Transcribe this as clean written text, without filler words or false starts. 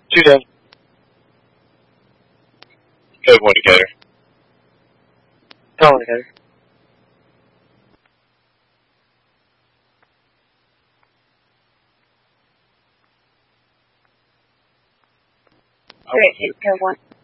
Two down. Code 1 Decatur. Call Decatur. Okay, it's code 1.